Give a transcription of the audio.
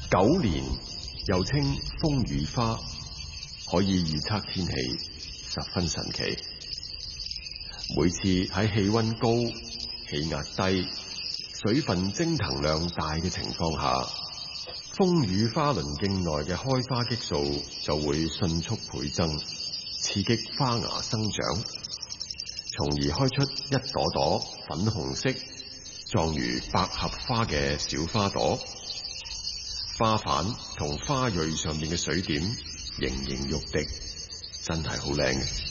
9年又稱風雨花，可以預測天氣，十分神奇。每次喺氣溫高、氣壓低、水分蒸騰量大嘅情況下，風雨花輪徑內嘅開花激素就會迅速倍增，刺激花芽生長，從而開出一朵朵粉紅色、狀如百合花嘅小花朵。花瓣同花蕊上面嘅水點，盈盈欲滴，真係好靚嘅。